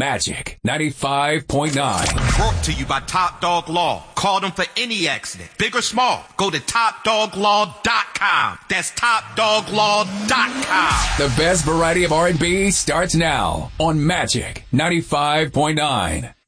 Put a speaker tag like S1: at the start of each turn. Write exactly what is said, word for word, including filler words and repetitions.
S1: Magic ninety-five point nine.
S2: Brought to you by Top Dog Law. Call them for any accident, big or small. Go to top dog law dot com. That's top dog law dot com.
S1: The best variety of R and B starts now on Magic ninety-five point nine.